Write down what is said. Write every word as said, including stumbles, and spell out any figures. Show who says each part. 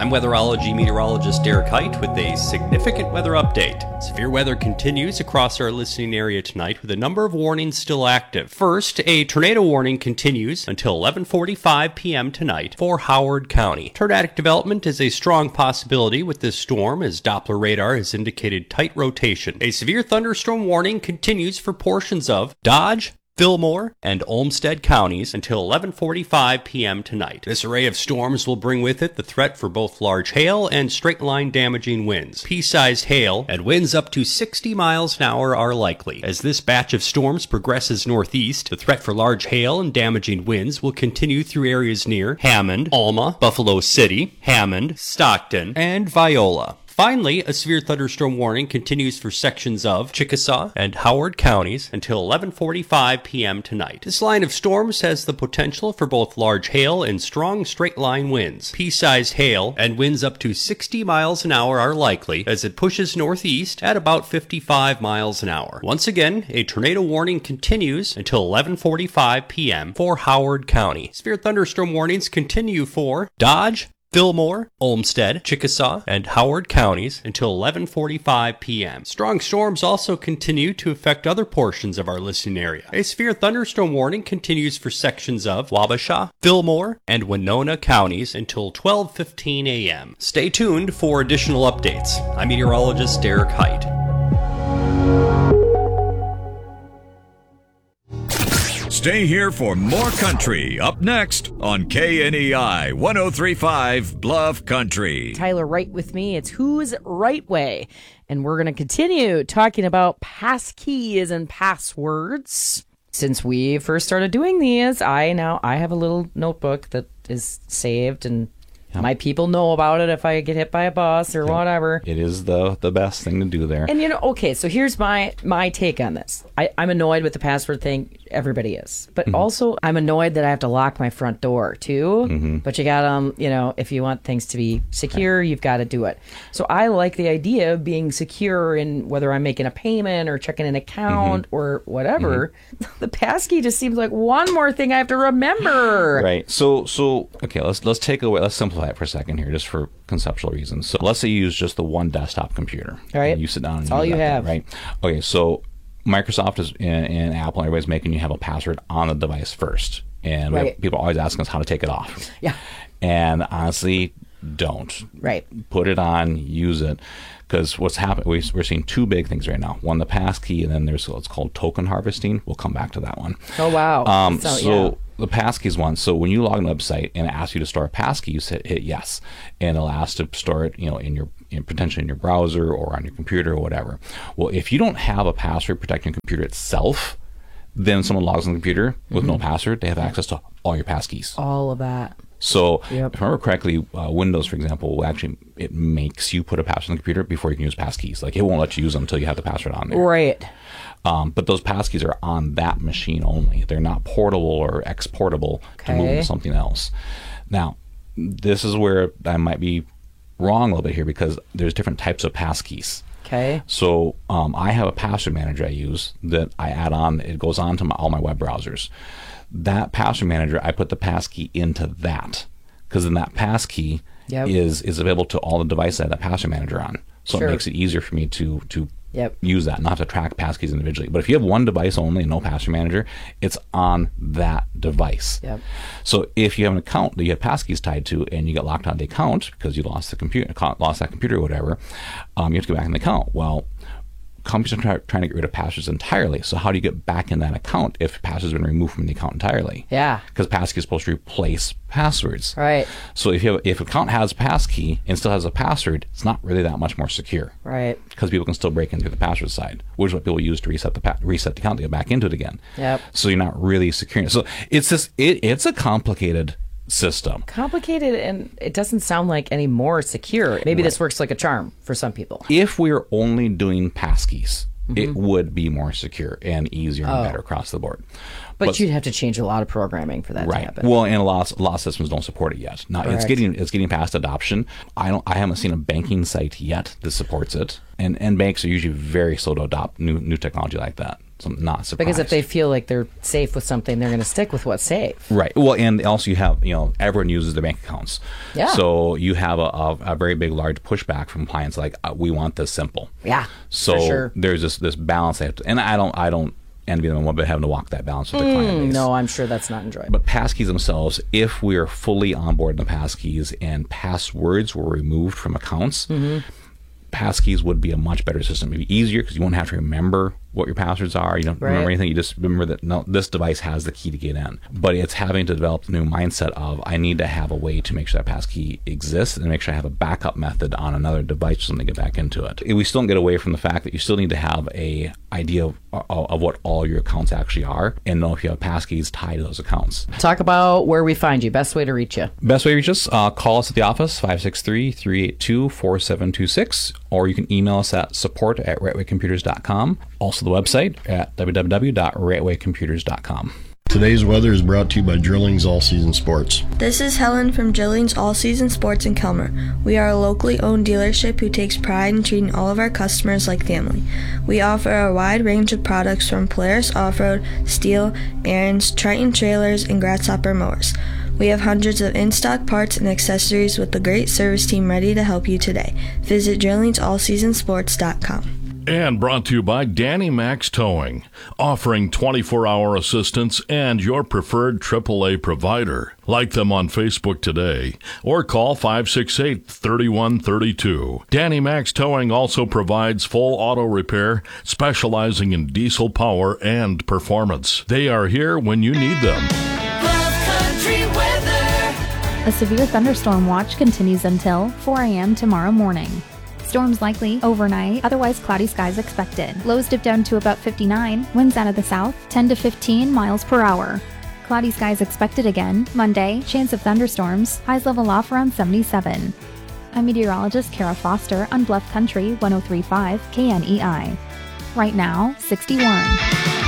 Speaker 1: I'm weatherology meteorologist Derek Height with a significant weather update. Severe weather continues across our listening area tonight with a number of warnings still active. First, a tornado warning continues until eleven forty-five p.m. tonight for Howard County. Tornadic development is a strong possibility with this storm as Doppler radar has indicated tight rotation. A severe thunderstorm warning continues for portions of Dodge, Fillmore, and Olmsted counties until eleven forty-five p.m. tonight. This array of storms will bring with it the threat for both large hail and straight-line damaging winds. Pea-sized hail and winds up to sixty miles an hour are likely. As this batch of storms progresses northeast, the threat for large hail and damaging winds will continue through areas near Hammond, Alma, Buffalo City, Hammond, Stockton, and Viola. Finally, a severe thunderstorm warning continues for sections of Chickasaw and Howard counties until eleven forty-five p.m. tonight. This line of storms has the potential for both large hail and strong straight-line winds. Pea-sized hail and winds up to sixty miles an hour are likely as it pushes northeast at about fifty-five miles an hour. Once again, a tornado warning continues until eleven forty-five p.m. for Howard County. Severe thunderstorm warnings continue for Dodge, Fillmore, Olmsted, Chickasaw, and Howard counties until eleven forty-five p.m. Strong storms also continue to affect other portions of our listening area. A severe thunderstorm warning continues for sections of Wabasha, Fillmore, and Winona counties until twelve fifteen a.m. Stay tuned for additional updates. I'm meteorologist Derek Height.
Speaker 2: Stay here for more country. Up next on K N E I one oh three point five Bluff Country.
Speaker 3: Tyler Wright with me. It's Who's Right Way. And we're going to continue talking about passkeys and passwords. Since we first started doing these, I now I have a little notebook that is saved, and yep. my people know about it if I get hit by a bus or yep. whatever.
Speaker 4: It is the the best thing to do there.
Speaker 3: And you know, okay, so here's my my take on this. I, I'm annoyed with the password thing. Everybody is. But mm-hmm. also, I'm annoyed that I have to lock my front door, too. Mm-hmm. But you got to, um, you know, if you want things to be secure, okay. you've got to do it. So I like the idea of being secure in whether I'm making a payment or checking an account mm-hmm. or whatever. Mm-hmm. The passkey just seems like one more thing I have to remember.
Speaker 4: Right. So, so okay, let's let's take away, let's simplify it for a second here, just for conceptual reasons. So let's say you use just the one desktop computer.
Speaker 3: All right.
Speaker 4: And you sit down and
Speaker 3: That's all you have.
Speaker 4: Thing, right? Okay, so Microsoft is and, and Apple and everybody's making you have a password on the device first. And right. we have, people always ask us how to take it off.
Speaker 3: Yeah.
Speaker 4: And honestly, don't.
Speaker 3: Right.
Speaker 4: Put it on, use it. Because what's happening, we're seeing two big things right now. One, the passkey, and then there's what's called token harvesting. We'll come back to that one.
Speaker 3: Oh, wow.
Speaker 4: Um,
Speaker 3: so,
Speaker 4: so
Speaker 3: yeah.
Speaker 4: the passkey is one. So when you log in a website and it asks you to store a passkey, you hit, hit yes. And it'll ask to store it, you know, in your in, potentially in your browser or on your computer or whatever. Well, if you don't have a password protecting your computer itself, then someone logs on the computer with mm-hmm. no password, they have access to all your passkeys.
Speaker 3: All of that.
Speaker 4: So
Speaker 3: yep.
Speaker 4: if I remember correctly, uh, Windows, for example, will actually, it makes you put a password on the computer before you can use passkeys. Like, it won't let you use them until you have the password on there.
Speaker 3: Right.
Speaker 4: Um, but those passkeys are on that machine only. They're not portable or exportable
Speaker 3: okay.
Speaker 4: to move to something else. Now, this is where I might be wrong a little bit here because there's different types of passkeys.
Speaker 3: Okay.
Speaker 4: So um, I have a password manager I use that I add on. It goes on to my, all my web browsers. That password manager, I put the passkey into that because then that passkey yep. is is available to all the devices I have that password manager on. So
Speaker 3: sure.
Speaker 4: it makes it easier for me to to
Speaker 3: yep.
Speaker 4: use that, not have to track passkeys individually. But if you have one device only and no password manager, it's on that device.
Speaker 3: Yep.
Speaker 4: So if you have an account that you have passkeys tied to and you get locked out of the account because you lost the computer, lost that computer or whatever, um, you have to go back in the account. Well, companies are try, trying to get rid of passwords entirely. So how do you get back in that account if passwords have been removed from the account entirely?
Speaker 3: Yeah.
Speaker 4: Because passkey is supposed to replace passwords.
Speaker 3: Right.
Speaker 4: So if you have, if an account has passkey and still has a password, it's not really that much more secure.
Speaker 3: Right.
Speaker 4: Because people can still break into the password side, which is what people use to reset the pa- reset the account to get back into it again.
Speaker 3: Yep.
Speaker 4: So you're not really securing it. So it's just it, it's a complicated system.
Speaker 3: Complicated, and it doesn't sound like any more secure. Maybe right. this works like a charm for some people.
Speaker 4: If we were only doing passkeys, mm-hmm. it would be more secure and easier and
Speaker 3: oh.
Speaker 4: better across the board.
Speaker 3: But,
Speaker 4: but
Speaker 3: you'd have to change a lot of programming for that
Speaker 4: right.
Speaker 3: to happen.
Speaker 4: Well, and a lot, of, a lot of systems don't support it yet. Now
Speaker 3: Correct.
Speaker 4: it's getting it's getting past adoption. I don't I haven't seen a banking site yet that supports it, and and banks are usually very slow to adopt new new technology like that. some not surprised.
Speaker 3: Because if they feel like they're safe with something, they're going to stick with what's safe.
Speaker 4: Right. Well, and also you have, you know, everyone uses their bank accounts.
Speaker 3: Yeah.
Speaker 4: So you have a, a, a very big, large pushback from clients like, uh, we want this simple.
Speaker 3: Yeah.
Speaker 4: So
Speaker 3: for sure.
Speaker 4: there's this this balance they have to, and I don't I don't envy them one bit having to walk that balance with the client base.
Speaker 3: No, I'm sure that's not enjoyable.
Speaker 4: But passkeys themselves, if we are fully on board in the passkeys and passwords were removed from accounts, mm-hmm. passkeys would be a much better system. It'd be easier because you won't have to remember what your passwords are. You don't
Speaker 3: Right.
Speaker 4: remember anything. You just remember that no, this device has the key to get in. But it's having to develop the new mindset of I need to have a way to make sure that passkey exists and make sure I have a backup method on another device so something to get back into it. We still don't get away from the fact that you still need to have a idea of, of, of what all your accounts actually are and know if you have passkeys tied to those accounts.
Speaker 3: Talk about where we find you. Best way to reach you.
Speaker 4: Best way to reach us, uh, call us at the office, five six three, three eight two, four seven two six, or you can email us at support at right way computers dot com. Also the website at w w w dot right way computers dot com.
Speaker 5: Today's weather is brought to you by Drillings All Season Sports.
Speaker 6: This is Helen from Drillings All Season Sports in Kelmer. We are a locally owned dealership who takes pride in treating all of our customers like family. We offer a wide range of products from Polaris Off-Road, Steel, Ariens, Triton trailers, and Grasshopper mowers. We have hundreds of in-stock parts and accessories with a great service team ready to help you today. Visit drillings all season sports dot com.
Speaker 7: And brought to you by Danny Max Towing, offering twenty-four hour assistance and your preferred triple A provider. Like them on Facebook today or call five six eight, three one three two. Danny Max Towing also provides full auto repair, specializing in diesel power and performance. They are here when you need them.
Speaker 8: A severe thunderstorm watch continues until four a.m. tomorrow morning. Storms likely overnight, otherwise cloudy skies expected. Lows dip down to about fifty-nine, winds out of the south, ten to fifteen miles per hour. Cloudy skies expected again, Monday, chance of thunderstorms, highs level off around seventy-seven. I'm meteorologist Kara Foster on Bluff Country one oh three point five K N E I. Right now, sixty-one.